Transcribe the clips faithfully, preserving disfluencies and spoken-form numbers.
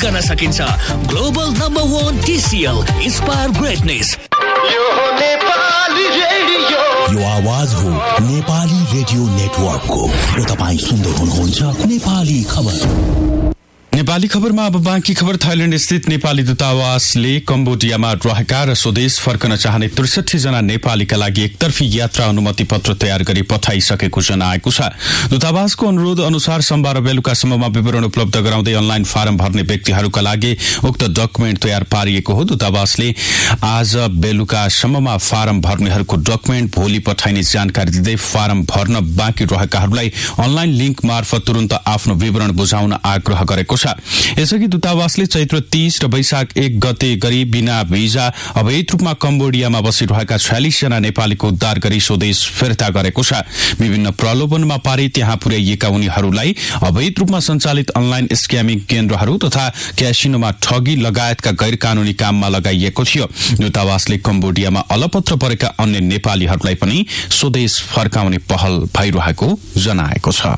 गर्न सकिन्छ। Global number वन TCL inspire greatness. यो हो नेपाली रेडियो। यो आवाज हो नेपाली रेडियो नेटवर्कको। र तपाईं सुन्दै हुनुहुन्छ नेपाली खबर। नेपाली खबरमा अब बाँकी खबर। थाइल्याण्ड स्थित नेपाली दूतावासले कम्बोडियामा रहेका र स्वदेश फर्कन चाहने त्रिसठी जना नेपालीका लागि एकतर्फी यात्रा अनुमति पत्र तयार गरी पठाइसकेको जनाएको छ। दूतावासको अनुरोध अनुसार सोमबार बेलुकासम्ममा विवरण उपलब्ध गराउँदै अनलाइन फारम भर्ने व्यक्तिहरूका लागि उक्त डकुमेन्ट तयार पारिएको हो। दूतावासले आज बेलुकासम्ममा फारम भर्नेहरूको डकुमेन्ट भोलि पठाइने जानकारी दिँदै फारम भर्न बाँकी रहेकाहरूलाई अनलाइन लिंक मार्फत तुरन्त आफ्नो विवरण बुझाउन आग्रह गरेको छ। यसअघि दूतावासले चैत्र तीस र वैशाख एक गते गरी बिना भिजा अवैध रूपमा कम्बोडियामा बसिरहेका छयालिस जना नेपालीको उद्धार गरी स्वदेश फिर्ता गरेको छ। विभिन्न प्रलोभनमा पारी त्यहाँ पुर्याइएका उनीहरूलाई अवैध रूपमा सञ्चालित अनलाइन स्क्यामिङ केन्द्रहरू तथा क्यासिनोमा ठगी लगायतका गैर कानूनी काममा लगाइएको थियो। दूतावासले कम्बोडियामा अलपत्र परेका अन्य नेपालीहरूलाई पनि स्वदेश फर्काउने पहल भइरहेको जनाएको छ।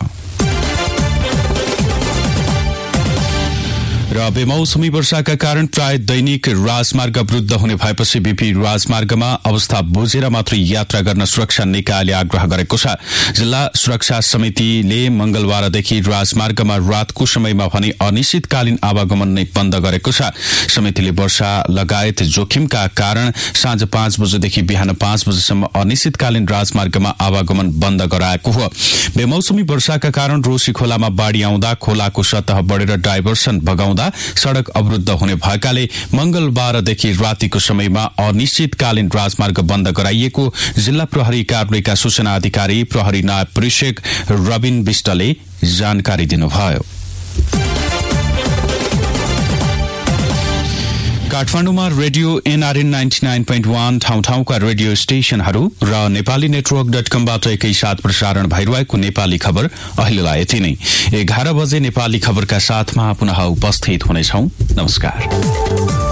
र बेमौसमी वर्षाका कारण प्राय दैनिक राजमार्ग अवरुद्ध हुने भएपछि बीपी राजमार्गमा अवस्था बुझेर मात्रै यात्रा गर्न सुरक्षा निकायले आग्रह गरेको छ। जिल्ला सुरक्षा समितिले मंगलबारदेखि राजमार्गमा रातको समयमा भने अनिश्चितकालीन आवागमन नै बन्द गरेको छ। समितिले वर्षा लगायत जोखिमका कारण साँझ पाँच बजेदेखि बिहान पाँच बजेसम्म अनिश्चितकालीन राजमार्गमा आवागमन बन्द गराएको हो। बेमौसमी वर्षाका कारण रोशी खोलामा बाढ़ी आउँदा खोलाको सतह बढेर डाइभर्सन भगाउँदा सड़क अवरुद्ध हुने भएकाले मंगलबारदेखि रातिको समयमा अनिश्चितकालीन राजमार्ग बन्द गराइएको जिल्ला प्रहरी कार्यालयका सूचना अधिकारी प्रहरी नायब परीक्षक रबिन विष्टले जानकारी दिनुभयो। काठमाडौँमा radio NRN ninety nine point one ठाउँ ठाउँका रेडियो स्टेशनहरू र नेपाली नेटवर्क डट कमबाट एकैसाथ प्रसारण भइरहेको नेपाली खबर अहिलेलाई यति नै। एघार बजे नेपाली खबरका साथमा पुनः उपस्थित हुनेछौं। नमस्कार।